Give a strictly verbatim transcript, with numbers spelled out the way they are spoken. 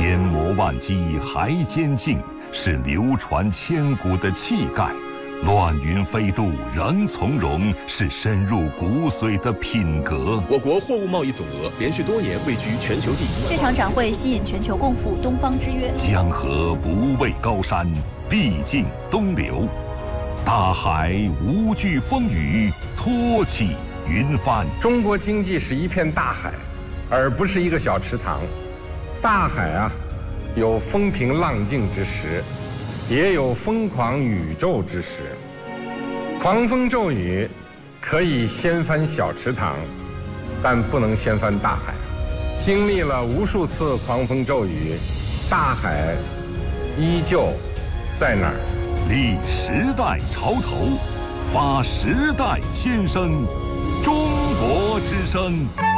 千磨万击还坚劲，是流传千古的气概；乱云飞渡仍从容，是深入骨髓的品格。 我国货物贸易总额连续多年位居全球第一。 这场展会吸引全球共赴东方之约。 江河不畏高山，必尽东流；大海无惧风雨，托起云帆。 中国经济是一片大海，而不是一个小池塘。大海啊，有风平浪静之时，也有疯狂宇宙之时。狂风骤雨可以掀翻小池塘，但不能掀翻大海。经历了无数次狂风骤雨，大海依旧在那儿。 立时代潮头，发时代先声，中国之声。